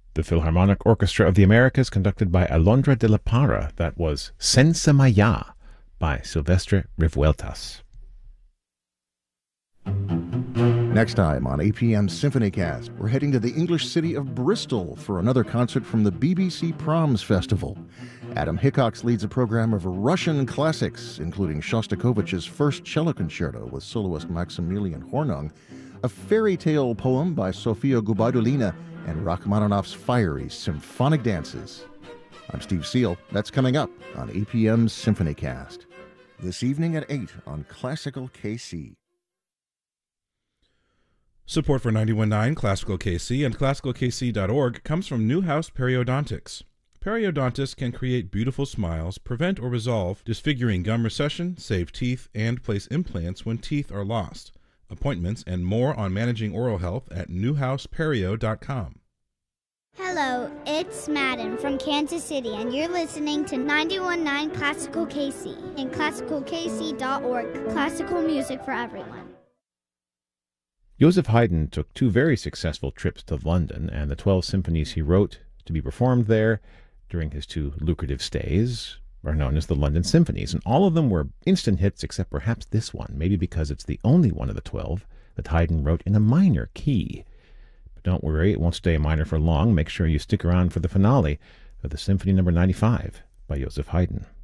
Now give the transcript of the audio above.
The Philharmonic Orchestra of the Americas, conducted by Alondra de la Parra. That was Senza Maya by Silvestre Revueltas. Next time on APM SymphonyCast, we're heading to the English city of Bristol for another concert from the BBC Proms Festival. Adam Hickox leads a program of Russian classics, including Shostakovich's First Cello Concerto with soloist Maximilian Hornung, a fairy tale poem by Sofia Gubaidulina, and Rachmaninoff's fiery symphonic dances. I'm Steve Seal. That's coming up on APM SymphonyCast. This evening at 8 on Classical KC. Support for 91.9 Classical KC and ClassicalKC.org comes from Newhouse Periodontics. Periodontists can create beautiful smiles, prevent or resolve disfiguring gum recession, save teeth, and place implants when teeth are lost. Appointments and more on managing oral health at newhouseperio.com. Hello, it's Madden from Kansas City, and you're listening to 91.9 Classical KC and ClassicalKC.org. Classical music for everyone. Joseph Haydn took two very successful trips to London, and the 12 symphonies he wrote to be performed there during his two lucrative stays are known as the London Symphonies, and all of them were instant hits except perhaps this one, maybe because it's the only one of the 12 that Haydn wrote in a minor key. But don't worry, it won't stay a minor for long. Make sure you stick around for the finale of the Symphony No. 95 by Joseph Haydn.